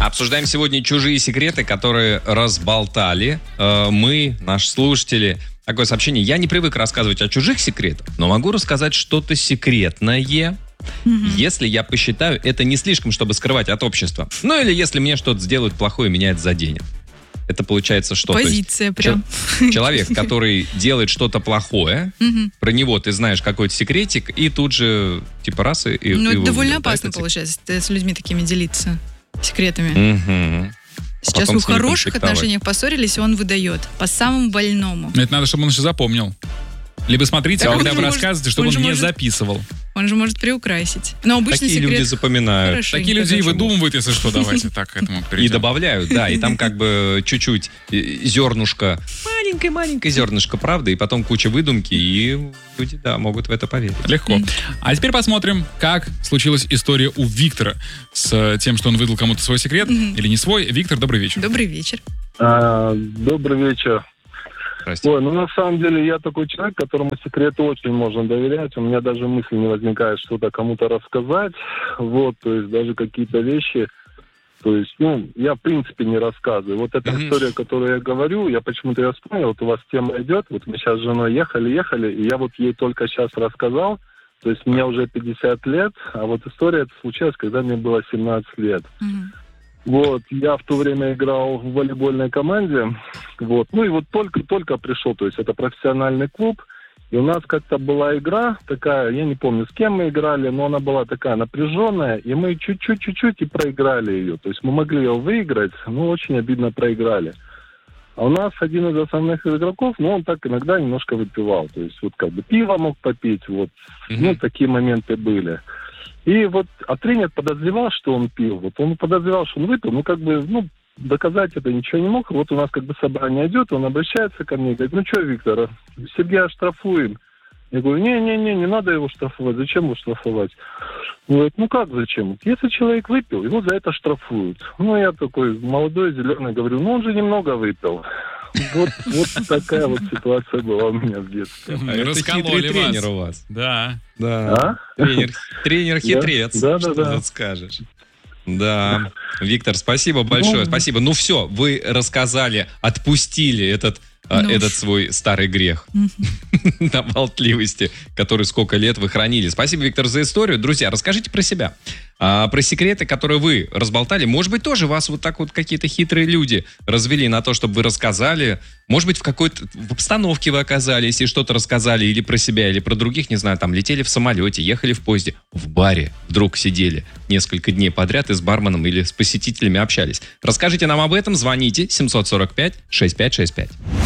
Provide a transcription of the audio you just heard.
Обсуждаем сегодня чужие секреты, которые разболтали мы, наши слушатели. Такое сообщение. Я не привык рассказывать о чужих секретах, но могу рассказать что-то секретное, если я посчитаю это не слишком, чтобы скрывать от общества. Ну или если мне что-то сделают плохое, меня это заденет. Это получается что? Позиция прям. Человек, который делает что-то плохое, про него ты знаешь какой-то секретик, и тут же типа раз и Ну, это довольно выводил, опасно, да, получается, с людьми такими делиться секретами. Угу. Сейчас вы в хороших отношениях поссорились, и он выдает по самому больному. Это надо, чтобы он еще запомнил. Либо смотрите, Так а он когда же вы может- рассказываете, чтобы он он же не может- записывал. Он же может приукрасить. Но обычно Такие секрет люди запоминают. хорошенько Такие люди и зачем? выдумывают, если что, давайте так к этому И перейдем. добавляют, да, и там как бы чуть-чуть зернышко, маленькое зернышко правды, и потом куча выдумки, и люди, да, могут в это поверить. Легко. А теперь посмотрим, как случилась история у Виктора с тем, что он выдал кому-то свой секрет или не свой. Виктор, добрый вечер. Добрый вечер. Добрый вечер. Прости. Ой, ну на самом деле я такой человек, которому секреты очень можно доверять. У меня даже мысли не возникает что-то кому-то рассказать. Вот, то есть даже какие-то вещи. То есть, я в принципе не рассказываю. Вот эта история, которую я говорю, я почему-то ее вспомнил. Вот у вас тема идет. Вот мы сейчас с женой ехали, и я вот ей только сейчас рассказал. То есть мне уже 50 лет, а вот история эта случилась, когда мне было 17 лет. Вот, я в то время играл в волейбольной команде, вот, ну и вот только пришел, то есть это профессиональный клуб, и у нас как-то была игра такая, я не помню, с кем мы играли, но она была такая напряженная, и мы чуть-чуть и проиграли ее, то есть мы могли ее выиграть, но очень обидно проиграли. А у нас один из основных игроков, он так иногда немножко выпивал, то есть вот как бы пиво мог попить, вот, такие моменты были. И вот, а тренер подозревал, что он пил. Вот он подозревал, что он выпил, доказать это ничего не мог. Вот у нас как бы собрание идет, он обращается ко мне и говорит, что, Виктор, Сергея штрафуем. Я говорю, не надо его штрафовать, зачем его штрафовать? Он говорит, как зачем? Если человек выпил, его за это штрафуют. Я такой молодой, зеленый, говорю, он же немного выпил. Вот такая вот ситуация была у меня в детстве. Это Раскололи хитрый тренер у вас. Да. Да. Тренер хитрец. Да. Что тут скажешь? Да. Виктор, спасибо большое. Спасибо. Ну все, вы рассказали, отпустили этот свой старый грех на болтливости, который сколько лет вы хранили. Спасибо, Виктор, за историю. Друзья, расскажите про себя. Про секреты, которые вы разболтали. Может быть, тоже вас вот так вот какие-то хитрые люди развели на то, чтобы вы рассказали. Может быть, в обстановке вы оказались и что-то рассказали или про себя, или про других, не знаю, там летели в самолете, ехали в поезде, в баре вдруг сидели несколько дней подряд и с барменом или с посетителями общались. Расскажите нам об этом, звоните 745-6565.